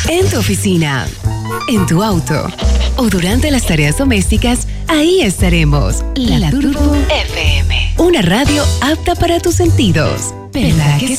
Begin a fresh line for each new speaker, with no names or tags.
En tu oficina, en tu auto o durante las tareas domésticas, ahí estaremos. La Turbo FM. Una radio apta para tus sentidos. ¿Verdad que sí?